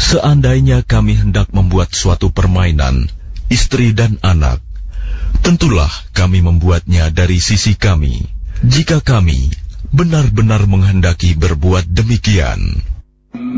Seandainya kami hendak membuat suatu permainan, istri dan anak, tentulah kami membuatnya dari sisi kami, jika kami benar-benar menghendaki berbuat demikian.